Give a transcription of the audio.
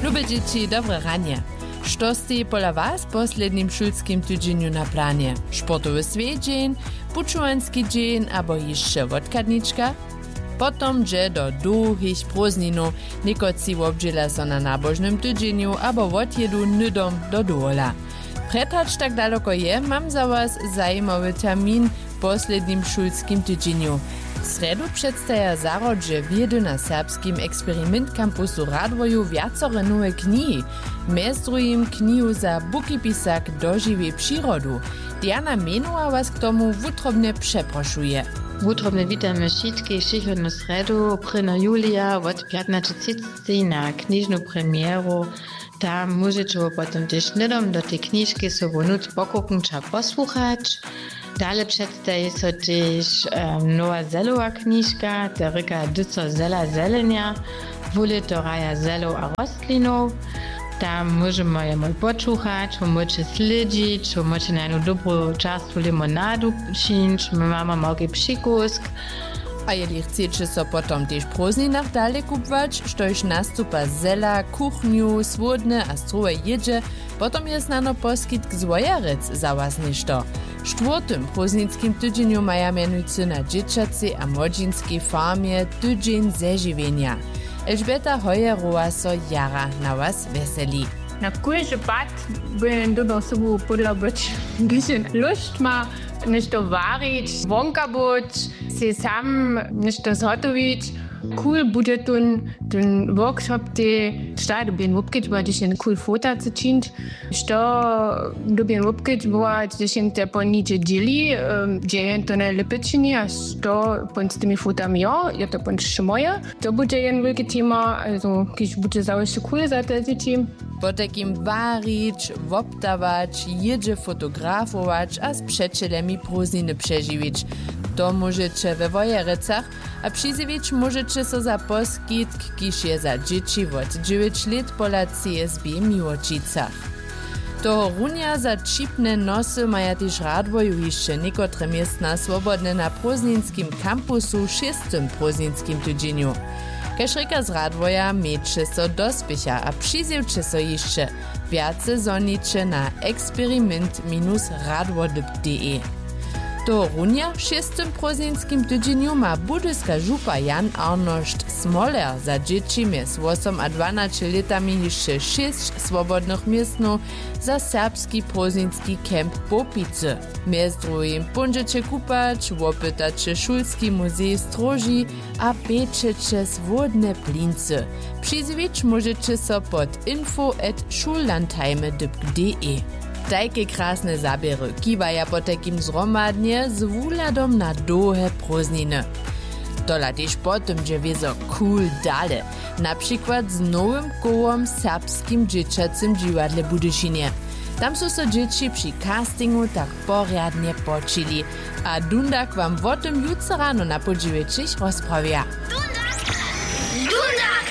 Lube dzieci, dobre ranie. Što ste pola was poslednim šulskim tydzieniu na planie? Sportowy svědźeń, pučuanski dzień abo jeszcze wodkadniczka? Potom dże do dłuhých prózdninów, niekoci obdziela so na nabożnym tydzieniu abo odjedu nydom do dola. Pretrać tak daleko je, mam za was zajímavý termin w poslednim šulskim tydzieniu. W sredu przedstawia zarodże wiedy na serbskim Experiment Campusu Radwoju wiacore nowe knihy. Mez drugim knihu za bukipisak dožiwie przyrodu. Diana Menuła was k tomu wutrobne przeproszuje. Wutrobne witamy wszystkie przychodną sredu, 1. julia od 15:30 na knižnú premieru. Tam możecie potem też nydom do tej kniżki sobie nut pokuknąć a posłuchać. Dalej przedstawi się też nowa zelowa kniżka, teryka Dyco zela zelenia, wuli to raja zelów a rostlinów. Tam możemy je mal poczухać, możecie śledzić, możecie na jedną dobrą czarstwu limonadu przyjąć, my mamy mały przykusk. A jeli chcecie so potom też prózdninach dalej kupować, štož nastupa zela, kuchniu, słodne a struhe jedzie, potom je znano poskitk zwojarec za was ništo. W 4. prózdnickim tydzieniu maja mianujcy na dzieciacy a młodzieńskiej farmie tydzień zežiwienia. Elżbieta Hojerowa so jara na was weseli. Na kujże pat by do sobą podobać, gdyż lust ma nešto varić, wonka być, się sam nešto zhotowić. Cool bude ten workshop, te šta dobien wupkić, bo gdyż cool fota zaczynić, što dobien wupkić, bo gdyż te po nicze dzieli, dzieje to na lepečini, a što pon z tymi fotami je to pon moje. To bude jen wielkie tema, also když bude zaujście cool za te dzieci. Po takim varić, woptawać, jedzie fotografować, a z przyjacielami prózdniny przeżywić. To możecie we Wojerecach, a przyzywić możecie so za poskitk, kiż je za dzieci od 9 lat pola CSB Miłočicach. Toho runia za čipne nosy maja też Radwoju jeszcze niekotre miestna swobodne na prózdninskim kampusu w 6. prózdninskim tydzieniu. Kaž reka z Radwoja miejcie so dospěcha a przyzywcie so jeszcze wiace zonicze na experiment-radwodyb.de. To runia w 6. prózdninskim tydzieniu ma budyska župa Jan Arnošt Smoler za dzieci mjez 8 a 12 letami jeszcze 6 swobodnych miestnów za serbski prózdninski kemp Popice. Mjez drugim pójdziecie kupać, łopytacie szulski muzej stroži a pieczecie swodne plince. Przyzwić możecie so pod info@schullandheime.de. Tajke krasne zabiery kiwaja po takim zromadnie z wuladom na dłuhe prózdniny. Tola też potem, że wiezo cool dale, na przykład z nowym kołom serbskim dzieciacym dziwadle Budyszynie. Tam są so dzieci przy castingu tak porядnie počili, a Dundak wam o tym jutro rano na podziwieczych rozprawia. Dundak!